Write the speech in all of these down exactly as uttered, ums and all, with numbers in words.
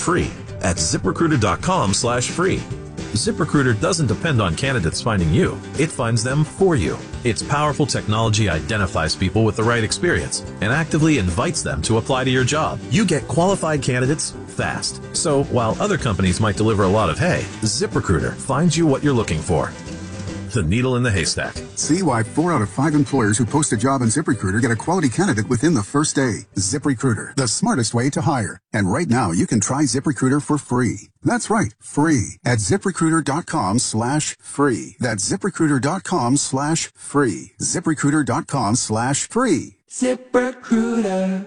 free at ZipRecruiter.com slash free. ZipRecruiter doesn't depend on candidates finding you. It finds them for you. Its powerful technology identifies people with the right experience and actively invites them to apply to your job. You get qualified candidates fast. So while other companies might deliver a lot of hay, ZipRecruiter finds you what you're looking for. The needle in the haystack. See why four out of five employers who post a job on ZipRecruiter get a quality candidate within the first day. ZipRecruiter, the smartest way to hire. And right now, you can try ZipRecruiter for free. That's right, free at ZipRecruiter.com slash free. That's ZipRecruiter.com slash free. ZipRecruiter.com slash free. ZipRecruiter.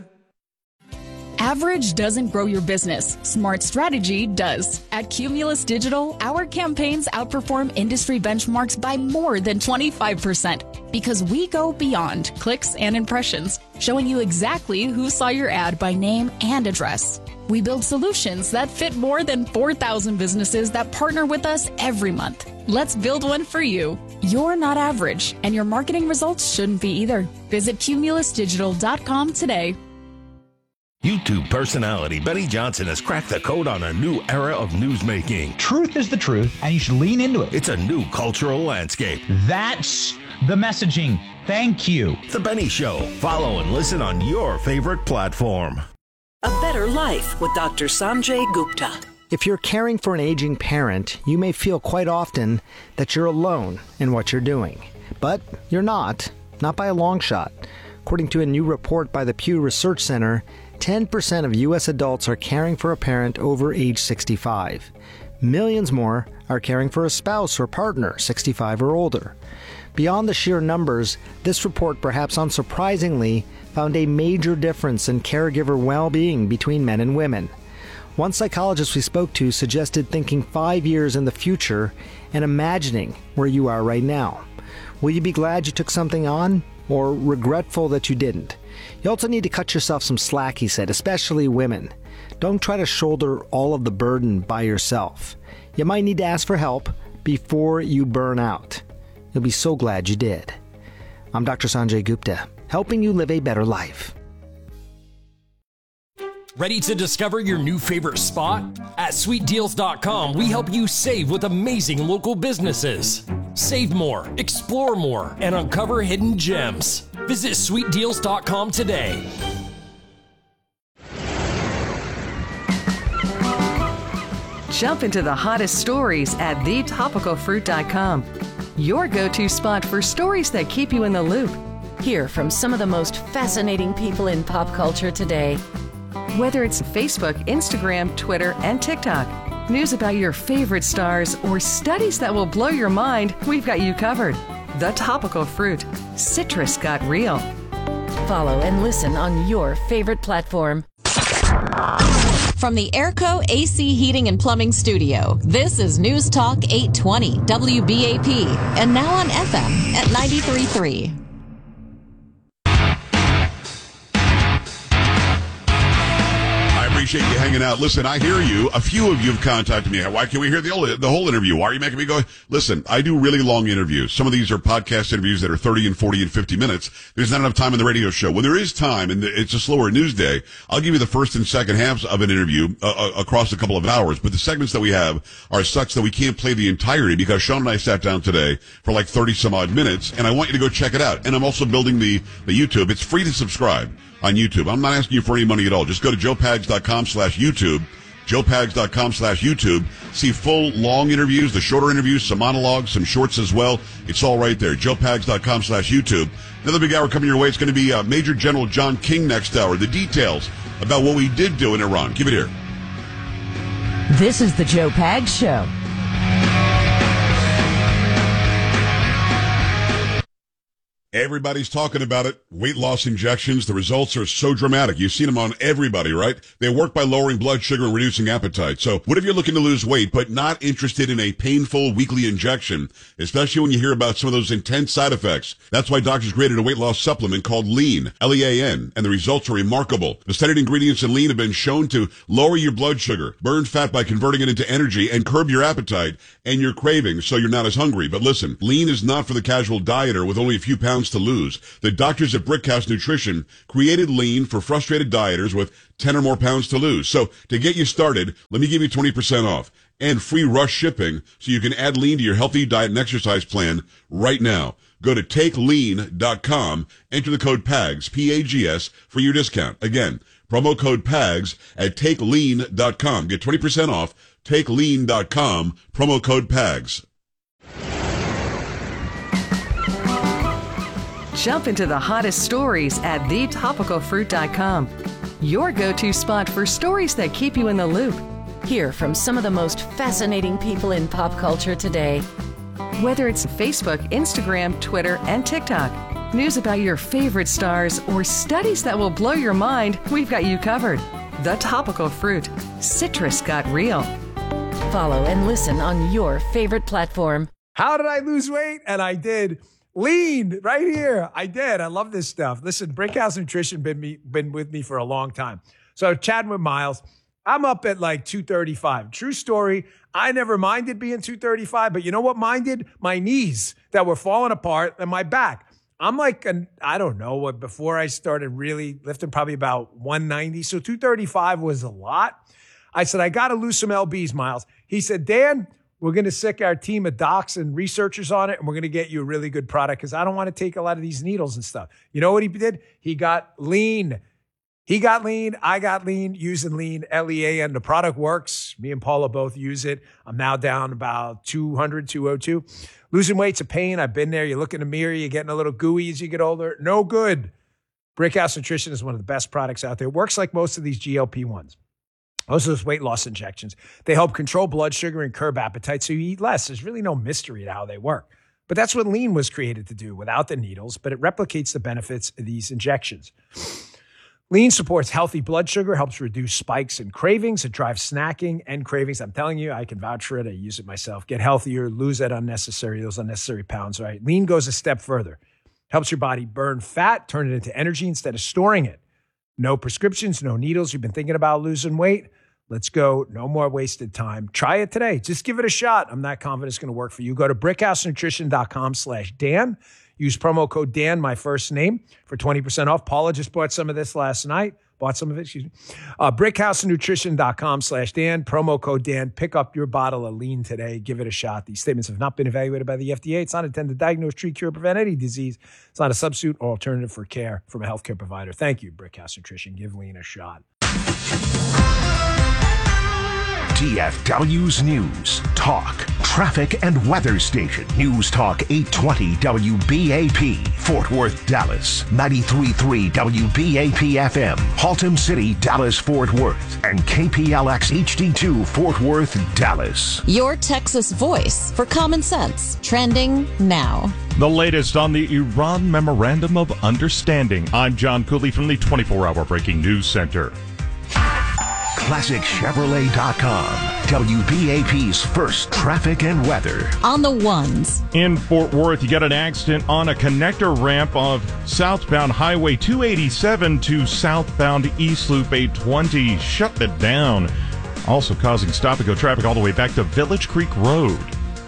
Average doesn't grow your business. Smart strategy does. At Cumulus Digital, our campaigns outperform industry benchmarks by more than twenty-five percent because we go beyond clicks and impressions, showing you exactly who saw your ad by name and address. We build solutions that fit more than four thousand businesses that partner with us every month. Let's build one for you. You're not average, and your marketing results shouldn't be either. Visit Cumulus Digital dot com today. YouTube personality Benny Johnson has cracked the code on a new era of newsmaking. Truth is the truth, and you should lean into it. It's a new cultural landscape. That's the messaging. Thank you. The Benny Show. Follow and listen on your favorite platform. A Better Life with Doctor Sanjay Gupta. If you're caring for an aging parent, you may feel quite often that you're alone in what you're doing. But you're not, not by a long shot. According to a new report by the Pew Research Center, ten percent of U S adults are caring for a parent over age sixty-five. Millions more are caring for a spouse or partner sixty-five or older. Beyond the sheer numbers, this report, perhaps unsurprisingly, found a major difference in caregiver well-being between men and women. One psychologist we spoke to suggested thinking five years in the future and imagining where you are right now. Will you be glad you took something on, or regretful that you didn't? You also need to cut yourself some slack, he said, especially women. Don't try to shoulder all of the burden by yourself. You might need to ask for help before you burn out. You'll be so glad you did. I'm Doctor Sanjay Gupta, helping you live a better life. Ready to discover your new favorite spot? At sweet deals dot com, we help you save with amazing local businesses. Save more, explore more, and uncover hidden gems. Visit sweet deals dot com today. Jump into the hottest stories at the topical fruit dot com. Your go-to spot for stories that keep you in the loop. Hear from some of the most fascinating people in pop culture today. Whether it's Facebook, Instagram, Twitter, and TikTok, news about your favorite stars, or studies that will blow your mind, we've got you covered. The Topical Fruit. Citrus got real. Follow and listen on your favorite platform. From the Airco A C Heating and Plumbing Studio, this is News Talk eight twenty W B A P, and now on F M at ninety-three point three. Appreciate you hanging out. Listen, I hear you. A few of you have contacted me. Why can't we hear the whole, the whole interview? Why are you making me go? Listen, I do really long interviews. Some of these are podcast interviews that are thirty and forty and fifty minutes. There's not enough time in the radio show. When there is time and it's a slower news day, I'll give you the first and second halves of an interview uh, across a couple of hours. But the segments that we have are such that we can't play the entirety because Sean and I sat down today for like thirty some odd minutes, and I want you to go check it out. And I'm also building the, the YouTube. It's free to subscribe on YouTube. I'm not asking you for any money at all. Just go to joe pags dot com slash YouTube, joe pags dot com slash YouTube. See full, long interviews, the shorter interviews, some monologues, some shorts as well. It's all right there. joe pags dot com slash YouTube. Another big hour coming your way. It's going to be uh, Major General John King next hour. The details about what we did do in Iran. Keep it here. This is the Joe Pags Show. Everybody's talking about it. Weight loss injections. The results are so dramatic. You've seen them on everybody, right? They work by lowering blood sugar and reducing appetite. So what if you're looking to lose weight but not interested in a painful weekly injection, especially when you hear about some of those intense side effects? That's why doctors created a weight loss supplement called Lean, L E A N, and the results are remarkable. The studied ingredients in Lean have been shown to lower your blood sugar, burn fat by converting it into energy, and curb your appetite and your cravings so you're not as hungry. But listen, Lean is not for the casual dieter with only a few pounds pounds to lose. The doctors at Brickhouse Nutrition created Lean for frustrated dieters with ten or more pounds to lose. So to get you started, let me give you twenty percent off and free rush shipping so you can add Lean to your healthy diet and exercise plan right now. Go to take lean dot com, enter the code PAGS, P A G S, for your discount. Again, promo code PAGS at take lean dot com. Get twenty percent off, take lean dot com, promo code PAGS. Jump into the hottest stories at the topical fruit dot com. Your go-to spot for stories that keep you in the loop. Hear from some of the most fascinating people in pop culture today. Whether it's Facebook, Instagram, Twitter, and TikTok, news about your favorite stars, or studies that will blow your mind, we've got you covered. The Topical Fruit. Citrus got real. Follow and listen on your favorite platform. How did I lose weight? And I did. Lean, right here. I did. I love this stuff. Listen, Brickhouse Nutrition been me, been with me for a long time. So chatting with Miles, I'm up at like two thirty-five. True story. I never minded being two thirty-five, but you know what minded? My knees that were falling apart and my back. I'm like, an, I don't know what, before I started really lifting, probably about one ninety. So two thirty-five was a lot. I said, I got to lose some L Bs, Miles. He said, Dan, we're going to sick our team of docs and researchers on it, and we're going to get you a really good product because I don't want to take a lot of these needles and stuff. You know what he did? He got Lean. He got Lean. I got Lean, using Lean, L E A N. The product works. Me and Paula both use it. I'm now down about two hundred, two oh two. Losing weight's a pain. I've been there. You look in the mirror, you're getting a little gooey as you get older. No good. Brickhouse Nutrition is one of the best products out there. It works like most of these G L P ones. Most of those weight loss injections. They help control blood sugar and curb appetite so you eat less. There's really no mystery to how they work. But that's what Lean was created to do without the needles, but it replicates the benefits of these injections. Lean supports healthy blood sugar, helps reduce spikes and cravings. It drives snacking and cravings. I'm telling you, I can vouch for it. I use it myself. Get healthier, lose that unnecessary, those unnecessary pounds, right? Lean goes a step further. Helps your body burn fat, turn it into energy instead of storing it. No prescriptions, no needles. You've been thinking about losing weight? Let's go. No more wasted time. Try it today. Just give it a shot. I'm not confident it's going to work for you. Go to brickhouse nutrition dot com slash Dan. Use promo code Dan, my first name, for twenty percent off. Paula just bought some of this last night. Bought some of it, excuse me. Uh, brickhouse nutrition dot com slash Dan. Promo code Dan. Pick up your bottle of Lean today. Give it a shot. These statements have not been evaluated by the F D A. It's not intended to diagnose, treat, cure, prevent any disease. It's not a substitute or alternative for care from a healthcare provider. Thank you, Brickhouse Nutrition. Give Lean a shot. T F W's News, Talk, Traffic, and Weather Station. News Talk eight twenty W B A P, Fort Worth, Dallas. ninety-three point three W B A P F M, Haltom City, Dallas, Fort Worth. And K P L X H D two, Fort Worth, Dallas. Your Texas voice for common sense. Trending now. The latest on the Iran Memorandum of Understanding. I'm John Cooley from the twenty-four hour Breaking News Center. classic chevrolet dot com, W B A P's first traffic and weather. On the ones. In Fort Worth, you got an accident on a connector ramp of southbound Highway two eighty-seven to southbound East Loop eight twenty. Shut it down. Also causing stop-and-go traffic all the way back to Village Creek Road.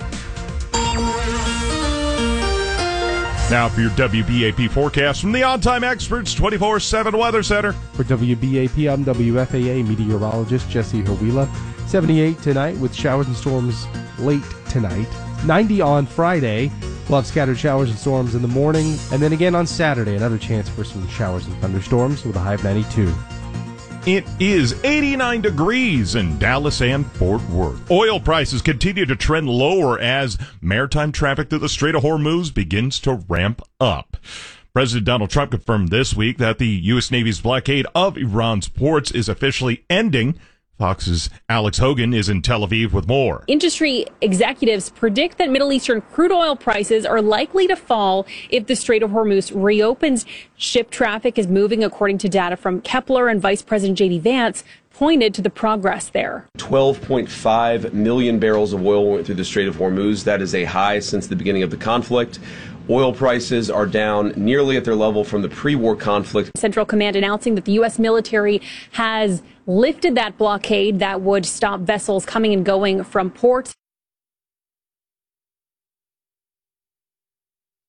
Now for your W B A P forecast from the On-Time Experts twenty-four seven Weather Center. For W B A P, I'm W F A A meteorologist Jesse Hawila. seventy-eight tonight with showers and storms late tonight. ninety on Friday. We'll have scattered showers and storms in the morning. And then again on Saturday, another chance for some showers and thunderstorms with a high of ninety-two. It is eighty-nine degrees in Dallas and Fort Worth. Oil prices continue to trend lower as maritime traffic through the Strait of Hormuz begins to ramp up. President Donald Trump confirmed this week that the U S Navy's blockade of Iran's ports is officially ending. Fox's Alex Hogan is in Tel Aviv with more. Industry executives predict that Middle Eastern crude oil prices are likely to fall if the Strait of Hormuz reopens. Ship traffic is moving according to data from Kepler, and Vice President J D Vance pointed to the progress there. twelve point five million barrels of oil went through the Strait of Hormuz. That is a high since the beginning of the conflict. Oil prices are down nearly at their level from the pre-war conflict. Central Command announcing that the U S military has lifted that blockade that would stop vessels coming and going from ports.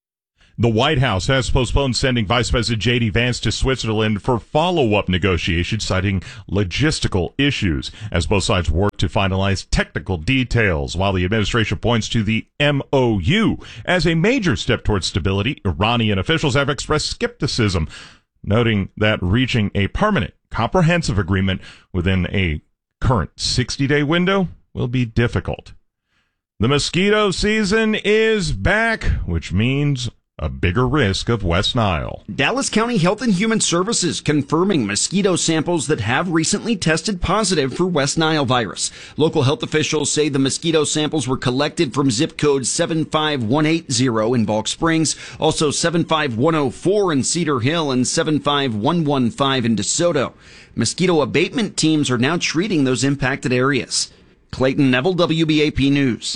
The White House has postponed sending Vice President J D. Vance to Switzerland for follow-up negotiations, citing logistical issues, as both sides work to finalize technical details. While the administration points to the M O U as a major step towards stability, Iranian officials have expressed skepticism, noting that reaching a permanent, comprehensive agreement within a current sixty-day window will be difficult. The mosquito season is back, which means a bigger risk of West Nile. Dallas County Health and Human Services confirming mosquito samples that have recently tested positive for West Nile virus. Local health officials say the mosquito samples were collected from zip code seven five one eight zero in Balk Springs, also seven five one oh four in Cedar Hill and seven five one one five in DeSoto. Mosquito abatement teams are now treating those impacted areas. Clayton Neville, W B A P News.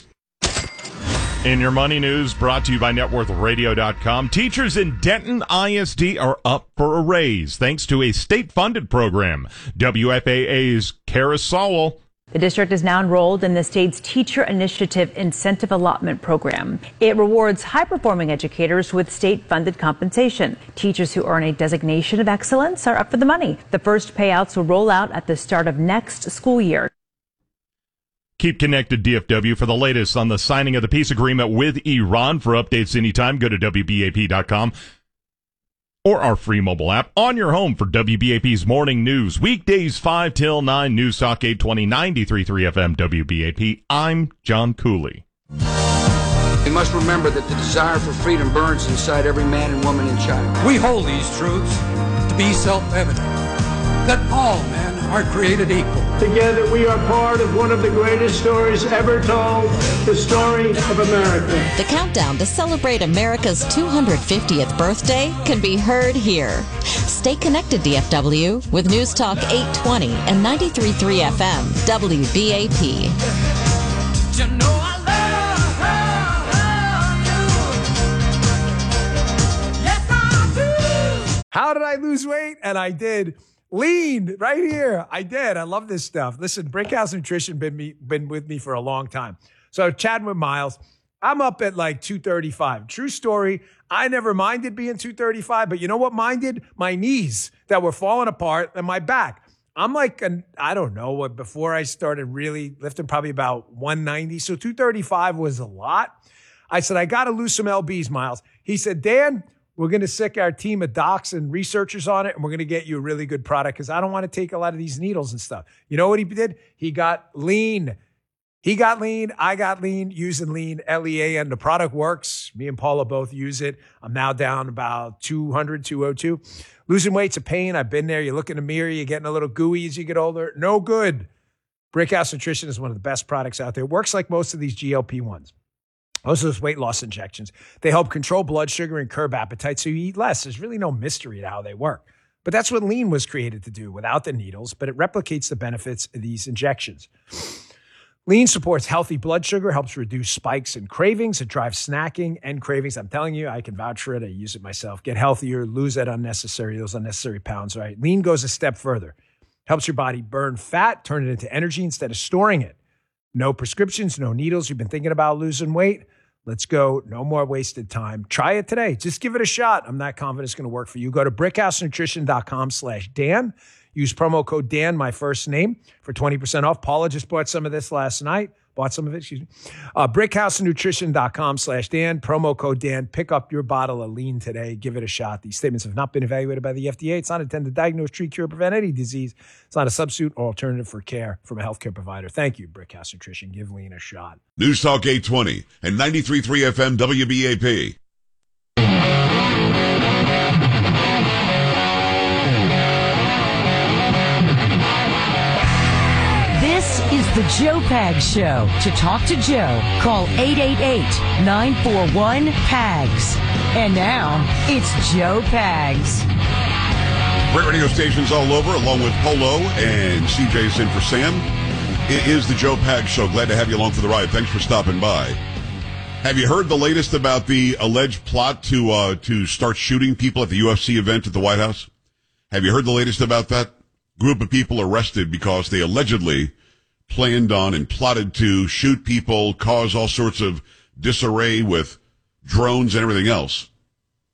In your money news, brought to you by net worth radio dot com, teachers in Denton I S D are up for a raise thanks to a state-funded program. W F A A's Kara Sowell. The district is now enrolled in the state's Teacher Initiative Incentive Allotment Program. It rewards high-performing educators with state-funded compensation. Teachers who earn a designation of excellence are up for the money. The first payouts will roll out at the start of next school year. Keep connected, D F W, for the latest on the signing of the peace agreement with Iran. For updates anytime, go to W B A P dot com or our free mobile app on your home for W B A P's morning news. Weekdays five till nine, News Talk eight twenty, ninety-three point three F M, W B A P. I'm John Cooley. We must remember that the desire for freedom burns inside every man and woman and child. We hold these truths to be self-evident, that all men are created equal. Together we are part of one of the greatest stories ever told, the story of America. The countdown to celebrate America's two hundred fiftieth birthday can be heard here. Stay connected, D F W, with News Talk eight twenty and ninety-three point three F M, W B A P. You know I love, love you. Yes, I do. How did I lose weight? And I did. Lean right here. I did. I love this stuff. Listen, Brickhouse Nutrition been me been with me for a long time. So chatting with Miles, I'm up at like two thirty-five. True story. I never minded being two thirty-five, but you know what minded? My knees that were falling apart and my back. I'm like, an, I don't know what, before I started really lifting, probably about one ninety. So two thirty-five was a lot. I said, I got to lose some L Bs, Miles. He said, Dan, we're going to sick our team of docs and researchers on it, and we're going to get you a really good product because I don't want to take a lot of these needles and stuff. You know what he did? He got lean. He got lean. I got lean using lean, L E A N. The product works. Me and Paula both use it. I'm now down about two hundred, two oh two. Losing weight's a pain. I've been there. You look in the mirror, you're getting a little gooey as you get older. No good. Brickhouse Nutrition is one of the best products out there. It works like most of these G L P ones. Most of those weight loss injections. They help control blood sugar and curb appetite so you eat less. There's really no mystery to how they work. But that's what lean was created to do without the needles, but it replicates the benefits of these injections. Lean supports healthy blood sugar, helps reduce spikes and cravings. It drives snacking and cravings. I'm telling you, I can vouch for it. I use it myself. Get healthier, lose that unnecessary, those unnecessary pounds, right? Lean goes a step further. Helps your body burn fat, turn it into energy instead of storing it. No prescriptions, no needles. You've been thinking about losing weight? Let's go. No more wasted time. Try it today. Just give it a shot. I'm not confident it's going to work for you. Go to brickhousenutrition.com slash Dan. Use promo code Dan, my first name, for twenty percent off. Paula just bought some of this last night. Bought some of it, excuse me. Uh, brickhousenutrition.com slash Dan. Promo code Dan. Pick up your bottle of lean today. Give it a shot. These statements have not been evaluated by the F D A. It's not intended to diagnose, treat, cure, prevent any disease. It's not a substitute or alternative for care from a healthcare provider. Thank you, Brickhouse Nutrition. Give lean a shot. News Talk eight twenty and ninety-three point three F M W B A P. This is the Joe Pags Show. To talk to Joe, call eight eight eight, nine four one, P A G S. And now, it's Joe Pags. Great radio stations all over, along with Polo and C J's in for Sam. It is the Joe Pags Show. Glad to have you along for the ride. Thanks for stopping by. Have you heard the latest about the alleged plot to uh, to start shooting people at the U F C event at the White House? Have you heard the latest about that? Group of people arrested because they allegedly planned on and plotted to shoot people, cause all sorts of disarray with drones and everything else.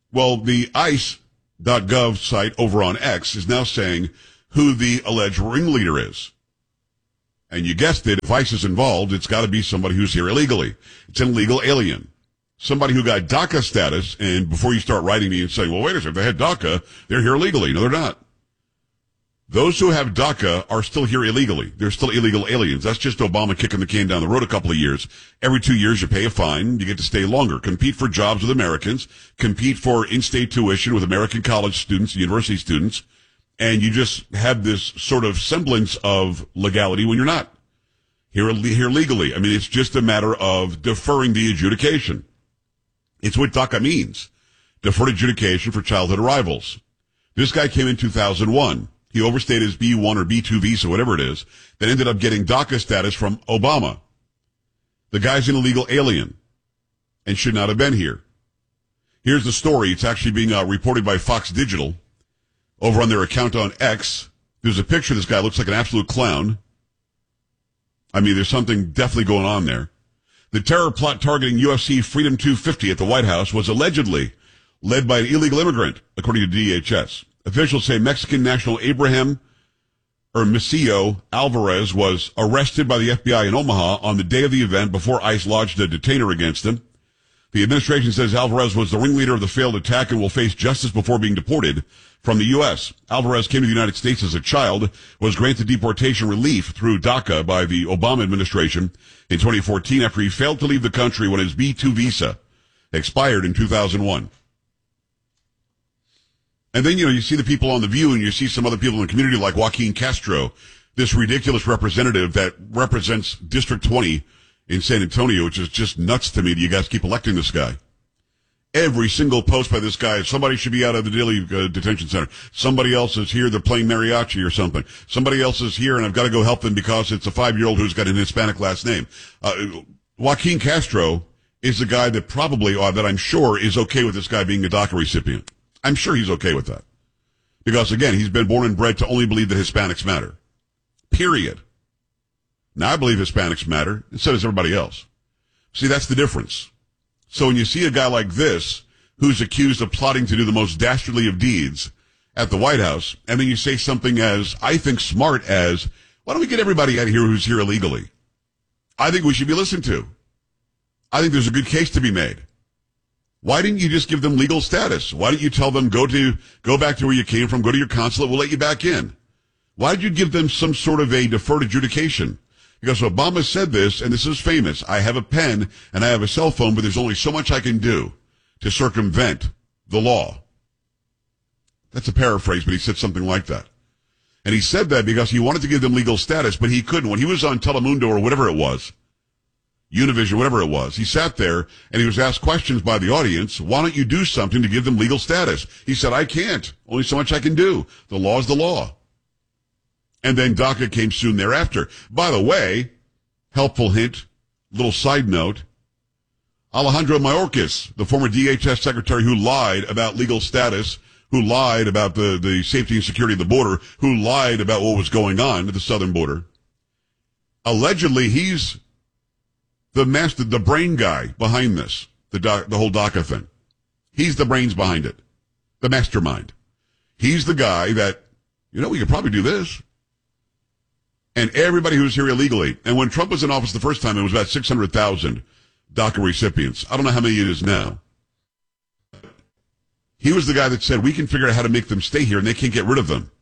Well, the ice dot gov site over on X is now saying who the alleged ringleader is. And you guessed it, if ICE is involved, it's got to be somebody who's here illegally. It's an illegal alien. Somebody who got DACA status, and before you start writing me and saying, well, wait a second, if they had DACA, they're here illegally. No, they're not. Those who have DACA are still here illegally. They're still illegal aliens. That's just Obama kicking the can down the road a couple of years. Every two years you pay a fine, you get to stay longer. Compete for jobs with Americans, compete for in-state tuition with American college students, university students, and you just have this sort of semblance of legality when you're not here, here legally. I mean, it's just a matter of deferring the adjudication. It's what DACA means. Deferred adjudication for childhood arrivals. This guy came in two thousand one. He overstayed his B one or B two visa, whatever it is, then ended up getting DACA status from Obama. The guy's an illegal alien and should not have been here. Here's the story. It's actually being uh, reported by Fox Digital over on their account on X. There's a picture of this guy. Looks like an absolute clown. I mean, there's something definitely going on there. The terror plot targeting U F C Freedom two fifty at the White House was allegedly led by an illegal immigrant, according to D H S. Officials say Mexican national Abraham Hermosillo Alvarez was arrested by the F B I in Omaha on the day of the event before ICE lodged a detainer against him. The administration says Alvarez was the ringleader of the failed attack and will face justice before being deported from the U S. Alvarez came to the United States as a child, was granted deportation relief through DACA by the Obama administration in twenty fourteen after he failed to leave the country when his B two visa expired in two thousand one. And then, you know, you see the people on The View and you see some other people in the community like Joaquin Castro, this ridiculous representative that represents District twenty in San Antonio, which is just nuts to me that you guys keep electing this guy. Every single post by this guy, somebody should be out of the Dilley uh, detention center. Somebody else is here, they're playing mariachi or something. Somebody else is here and I've got to go help them because it's a five-year-old who's got an Hispanic last name. Uh, Joaquin Castro is the guy that probably, or that I'm sure is okay with this guy being a DACA recipient. I'm sure he's okay with that. Because, again, he's been born and bred to only believe that Hispanics matter. Period. Now, I believe Hispanics matter, and so does everybody else. See, that's the difference. So when you see a guy like this, who's accused of plotting to do the most dastardly of deeds at the White House, and then you say something as, I think, smart as, why don't we get everybody out of here who's here illegally? I think we should be listened to. I think there's a good case to be made. Why didn't you just give them legal status? Why didn't you tell them, go to, go back to where you came from, go to your consulate, we'll let you back in? Why did you give them some sort of a deferred adjudication? Because Obama said this, and this is famous, I have a pen and I have a cell phone, but there's only so much I can do to circumvent the law. That's a paraphrase, but he said something like that. And he said that because he wanted to give them legal status, but he couldn't. When he was on Telemundo or whatever it was, Univision, whatever it was, he sat there and he was asked questions by the audience, why don't you do something to give them legal status? He said, I can't. Only so much I can do. The law is the law. And then DACA came soon thereafter. By the way, helpful hint, little side note, Alejandro Mayorkas, the former D H S secretary who lied about legal status, who lied about the, the safety and security of the border, who lied about what was going on at the southern border. Allegedly, he's the master, the brain guy behind this, the doc, the whole DACA thing. He's the brains behind it, the mastermind. He's the guy that, you know, we could probably do this. And everybody who's here illegally. And when Trump was in office the first time, it was about six hundred thousand DACA recipients. I don't know how many it is now. He was the guy that said, we can figure out how to make them stay here and they can't get rid of them.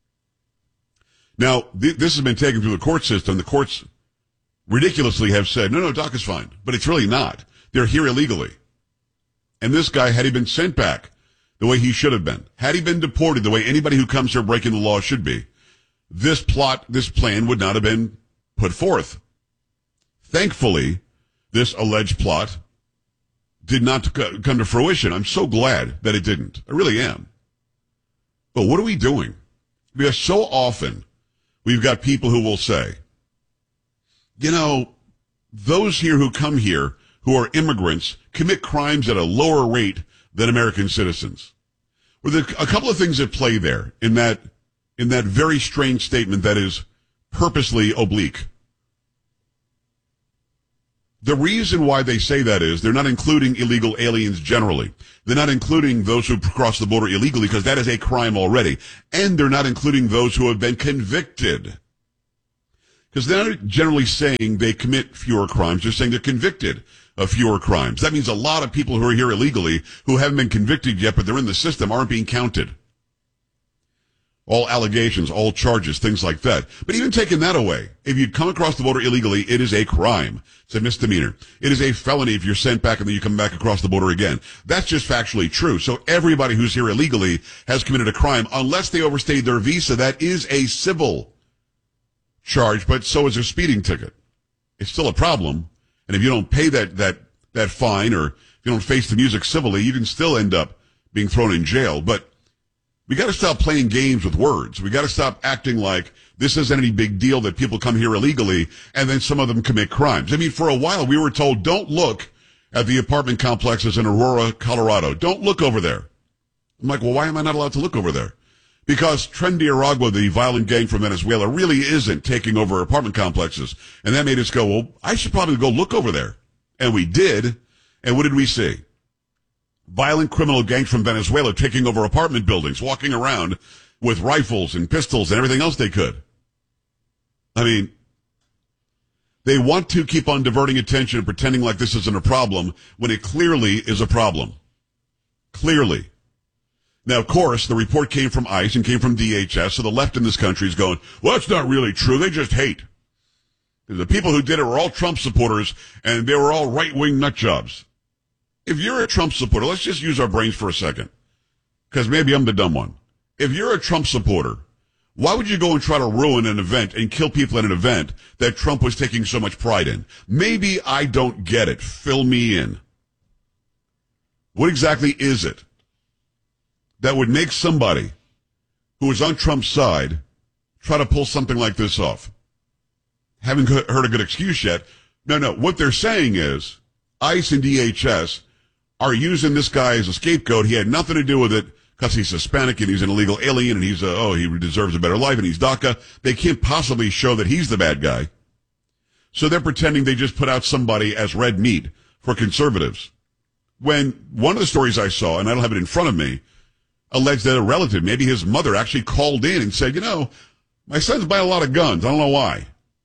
Now, th- this has been taken through the court system. The courts ridiculously have said, no, no, DACA's fine. But it's really not. They're here illegally. And this guy, had he been sent back the way he should have been, had he been deported the way anybody who comes here breaking the law should be, this plot, this plan would not have been put forth. Thankfully, this alleged plot did not come to fruition. I'm so glad that it didn't. I really am. But what are we doing? Because so often we've got people who will say, you know, those here who come here who are immigrants commit crimes at a lower rate than American citizens. Well, there are a couple of things at play there in that in that very strange statement that is purposely oblique. The reason why they say that is they're not including illegal aliens generally. They're not including those who cross the border illegally because that is a crime already. And they're not including those who have been convicted. Because they're not generally saying they commit fewer crimes. They're saying they're convicted of fewer crimes. That means a lot of people who are here illegally who haven't been convicted yet, but they're in the system, aren't being counted. All allegations, all charges, things like that. But even taking that away, if you come across the border illegally, it is a crime. It's a misdemeanor. It is a felony if you're sent back and then you come back across the border again. That's just factually true. So everybody who's here illegally has committed a crime unless they overstayed their visa. That is a civil charge, but so is a speeding ticket. It's still a problem. And if you don't pay that, that, that fine, or if you don't face the music civilly, you can still end up being thrown in jail. But we got to stop playing games with words. We got to stop acting like this isn't any big deal that people come here illegally and then some of them commit crimes. I mean, for a while we were told, don't look at the apartment complexes in Aurora, Colorado. Don't look over there. I'm like, well, why am I not allowed to look over there? Because Tren de Aragua, the violent gang from Venezuela, really isn't taking over apartment complexes. And that made us go, well, I should probably go look over there. And we did. And what did we see? Violent criminal gangs from Venezuela taking over apartment buildings, walking around with rifles and pistols and everything else they could. I mean, they want to keep on diverting attention and pretending like this isn't a problem when it clearly is a problem. Clearly. Now, of course, the report came from ICE and came from D H S, so the left in this country is going, well, that's not really true. They just hate. The people who did it were all Trump supporters, and they were all right-wing nutjobs. If you're a Trump supporter, let's just use our brains for a second, because maybe I'm the dumb one. If you're a Trump supporter, why would you go and try to ruin an event and kill people at an event that Trump was taking so much pride in? Maybe I don't get it. Fill me in. What exactly is it that would make somebody who is on Trump's side try to pull something like this off? Haven't heard a good excuse yet. No, no. What they're saying is ICE and D H S are using this guy as a scapegoat. He had nothing to do with it because he's Hispanic and he's an illegal alien and he's, uh, oh, he deserves a better life and he's DACA. They can't possibly show that he's the bad guy. So they're pretending they just put out somebody as red meat for conservatives. When one of the stories I saw, and I don't have it in front of me, alleged that a relative, maybe his mother, actually called in and said, you know, my son's buying a lot of guns. I don't know why.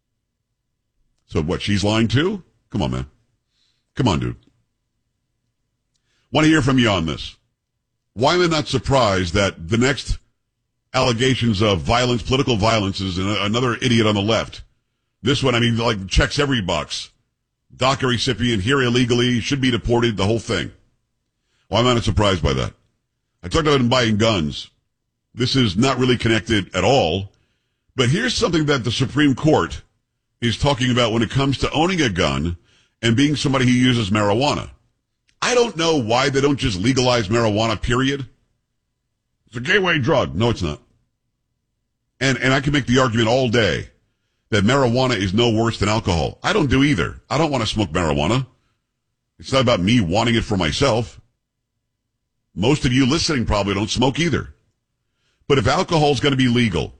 So what, she's lying too? Come on, man. Come on, dude. Want to hear from you on this. Why am I not surprised that the next allegations of violence, political violence, is another idiot on the left? This one, I mean, like, checks every box. DACA recipient, here illegally, should be deported, the whole thing. Why am I not surprised by that? I talked about him buying guns. This is not really connected at all. But here's something that the Supreme Court is talking about when it comes to owning a gun and being somebody who uses marijuana. I don't know why they don't just legalize marijuana, period. It's a gateway drug. No, it's not. And and I can make the argument all day that marijuana is no worse than alcohol. I don't do either. I don't want to smoke marijuana. It's not about me wanting it for myself. Most of you listening probably don't smoke either. But if alcohol is going to be legal,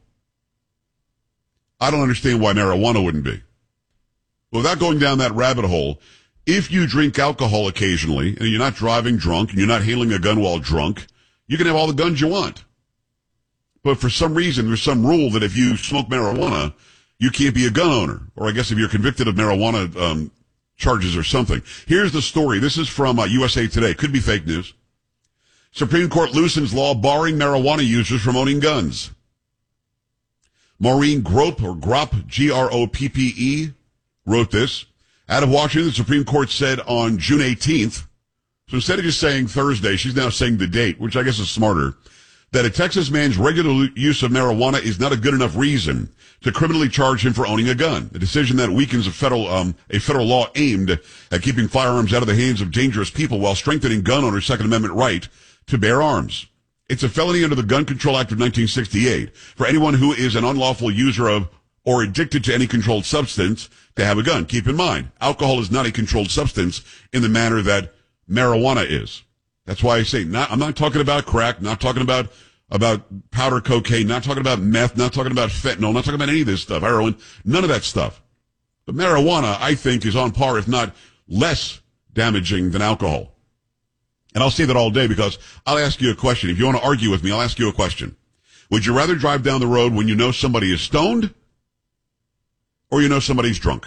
I don't understand why marijuana wouldn't be. Without going down that rabbit hole, if you drink alcohol occasionally, and you're not driving drunk, and you're not handling a gun while drunk, you can have all the guns you want. But for some reason, there's some rule that if you smoke marijuana, you can't be a gun owner. Or I guess if you're convicted of marijuana um, charges or something. Here's the story. This is from uh, U S A Today. Could be fake news. Supreme Court loosens law barring marijuana users from owning guns. Maureen Gropp, or Gropp, G R O P P E, wrote this. Out of Washington, the Supreme Court said on June eighteenth, so instead of just saying Thursday, she's now saying the date, which I guess is smarter, that a Texas man's regular use of marijuana is not a good enough reason to criminally charge him for owning a gun. A decision that weakens a federal, um, a federal law aimed at keeping firearms out of the hands of dangerous people while strengthening gun owners' Second Amendment right to bear arms. It's a felony under the Gun Control Act of nineteen sixty-eight for anyone who is an unlawful user of or addicted to any controlled substance to have a gun. Keep in mind, alcohol is not a controlled substance in the manner that marijuana is. That's why I say, not, I'm not talking about crack, not talking about, about powder cocaine, not talking about meth, not talking about fentanyl, not talking about any of this stuff, heroin, none of that stuff. But marijuana, I think, is on par, if not less damaging than alcohol. And I'll say that all day because I'll ask you a question. If you want to argue with me, I'll ask you a question. Would you rather drive down the road when you know somebody is stoned or you know somebody's drunk?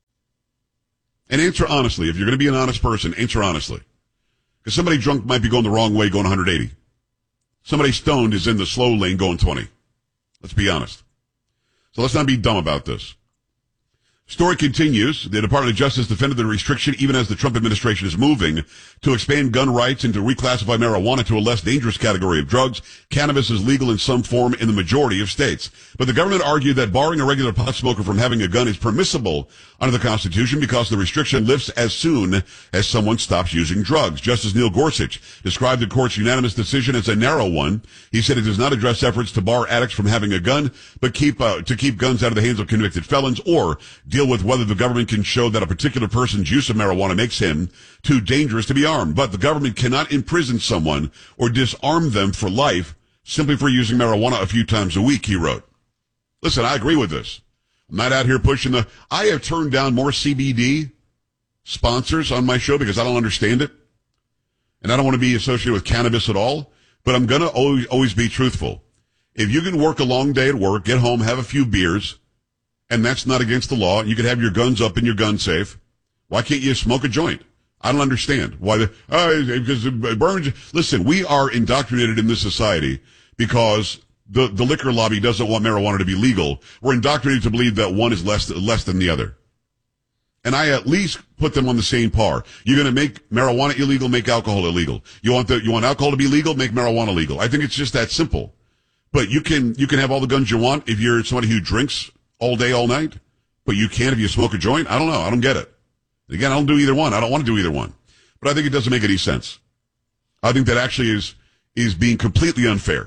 And answer honestly. If you're going to be an honest person, answer honestly. Because somebody drunk might be going the wrong way, going one hundred eighty. Somebody stoned is in the slow lane going twenty. Let's be honest. So let's not be dumb about this. Story continues. The Department of Justice defended the restriction even as the Trump administration is moving to expand gun rights and to reclassify marijuana to a less dangerous category of drugs. Cannabis is legal in some form in the majority of states. But the government argued that barring a regular pot smoker from having a gun is permissible under the Constitution because the restriction lifts as soon as someone stops using drugs. Justice Neil Gorsuch described the court's unanimous decision as a narrow one. He said it does not address efforts to bar addicts from having a gun, but keep uh, to keep guns out of the hands of convicted felons or deal with whether the government can show that a particular person's use of marijuana makes him too dangerous to be armed. But the government cannot imprison someone or disarm them for life simply for using marijuana a few times a week, he wrote. Listen, I agree with this. I'm not out here pushing the... I have turned down more C B D sponsors on my show because I don't understand it. And I don't want to be associated with cannabis at all. But I'm going to always, always be truthful. If you can work a long day at work, get home, have a few beers... and that's not against the law. You could have your guns up in your gun safe. Why can't you smoke a joint? I don't understand why the, oh, because it burns. Listen, we are indoctrinated in this society because the, the liquor lobby doesn't want marijuana to be legal. We're indoctrinated to believe that one is less, less than the other. And I at least put them on the same par. You're going to make marijuana illegal, make alcohol illegal. You want the, you want alcohol to be legal, make marijuana legal. I think it's just that simple. But you can, you can have all the guns you want if you're somebody who drinks all day, all night, but you can if you smoke a joint? I don't know. I don't get it. Again, I don't do either one. I don't want to do either one. But I think it doesn't make any sense. I think that actually is is being completely unfair.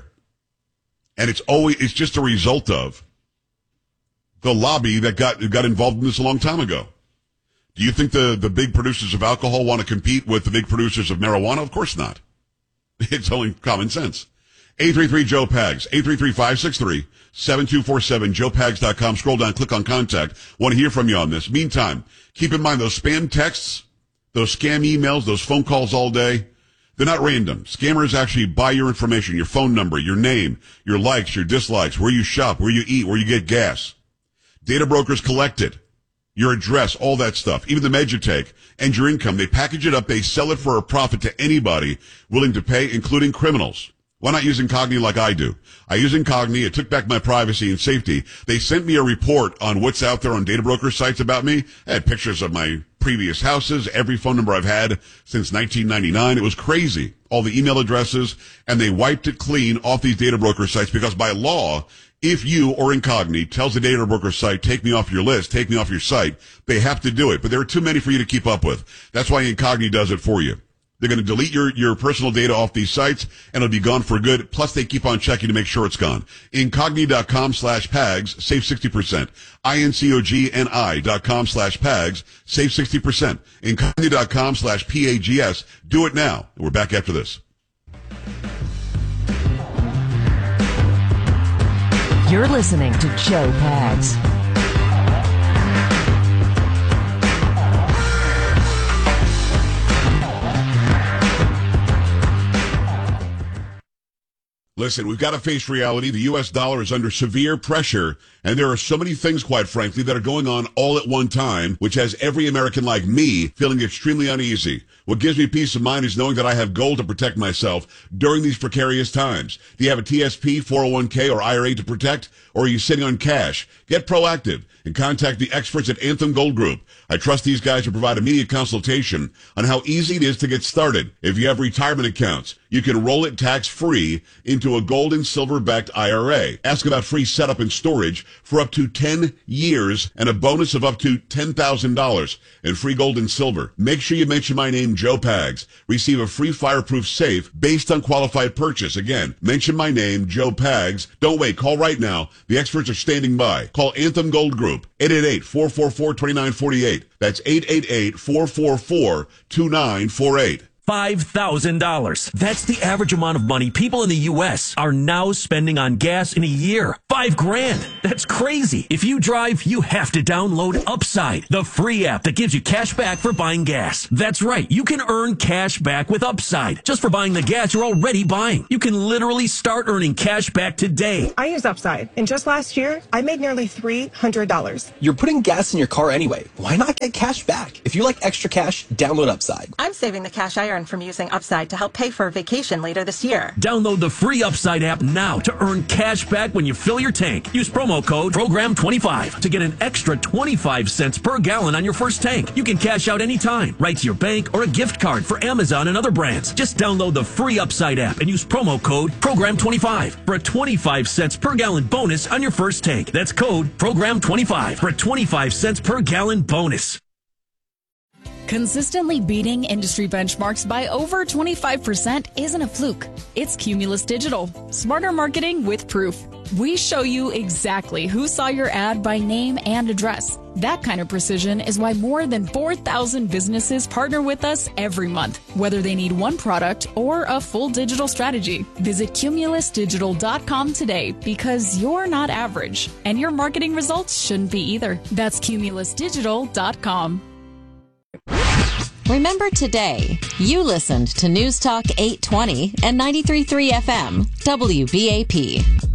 And it's always it's just a result of the lobby that got got involved in this a long time ago. Do you think the, the big producers of alcohol want to compete with the big producers of marijuana? Of course not. It's only common sense. eight three three Joe Pags, eight three three, five six three, seven two four seven, joe pags dot com. Scroll down, click on contact. Want to hear from you on this. Meantime, keep in mind those spam texts, those scam emails, those phone calls all day, they're not random. Scammers actually buy your information, your phone number, your name, your likes, your dislikes, where you shop, where you eat, where you get gas. Data brokers collect it, your address, all that stuff, even the meds you take, and your income. They package it up, they sell it for a profit to anybody willing to pay, including criminals. Why not use Incogni like I do? I use Incogni. It took back my privacy and safety. They sent me a report on what's out there on data broker sites about me. I had pictures of my previous houses, every phone number I've had since nineteen ninety-nine. It was crazy. All the email addresses, and they wiped it clean off these data broker sites because by law, if you or Incogni tells the data broker site, take me off your list, take me off your site, they have to do it. But there are too many for you to keep up with. That's why Incogni does it for you. They're going to delete your, your personal data off these sites, and it'll be gone for good. Plus, they keep on checking to make sure it's gone. Incogni.com slash PAGS, save sixty percent. I-N-C-O-G-N-I dot com slash PAGS, save sixty percent. Incogni.com slash P-A-G-S. Do it now. And we're back after this. You're listening to Joe Pags. Listen, we've got to face reality. The U S dollar is under severe pressure, and there are so many things, quite frankly, that are going on all at one time, which has every American like me feeling extremely uneasy. What gives me peace of mind is knowing that I have gold to protect myself during these precarious times. Do you have a T S P, four oh one k, or I R A to protect, or are you sitting on cash? Get proactive and contact the experts at Anthem Gold Group. I trust these guys to provide immediate consultation on how easy it is to get started. If you have retirement accounts, you can roll it tax-free into a gold and silver-backed I R A. Ask about free setup and storage for up to ten years and a bonus of up to ten thousand dollars and free gold and silver. Make sure you mention my name, Joe Pags. Receive a free fireproof safe based on qualified purchase. Again, mention my name, Joe Pags. Don't wait. Call right now. The experts are standing by. Call Anthem Gold Group, eight eight eight, four four four, two nine four eight. That's eight eight eight, four four four, two nine four eight. five thousand dollars. That's the average amount of money people in the U S are now spending on gas in a year. Five grand. That's crazy. If you drive, you have to download Upside, the free app that gives you cash back for buying gas. That's right. You can earn cash back with Upside just for buying the gas you're already buying. You can literally start earning cash back today. I use Upside, and just last year, I made nearly three hundred dollars. You're putting gas in your car anyway. Why not get cash back? If you like extra cash, download Upside. I'm saving the cash I earn from using Upside to help pay for a vacation later this year. Download the free Upside app now to earn cash back when you fill your tank. Use promo code program twenty-five to get an extra twenty-five cents per gallon on your first tank. You can cash out anytime, right to your bank or a gift card for Amazon and other brands. Just download the free Upside app and use promo code program twenty-five for a twenty-five cents per gallon bonus on your first tank. That's code program twenty-five for a twenty-five cents per gallon bonus. Consistently beating industry benchmarks by over twenty-five percent isn't a fluke. It's Cumulus Digital. Smarter marketing with proof. We show you exactly who saw your ad by name and address. That kind of precision is why more than four thousand businesses partner with us every month, whether they need one product or a full digital strategy. Visit cumulus digital dot com today because you're not average, and your marketing results shouldn't be either. That's cumulus digital dot com. Remember today, you listened to News Talk eight twenty and ninety-three point three F M, W B A P.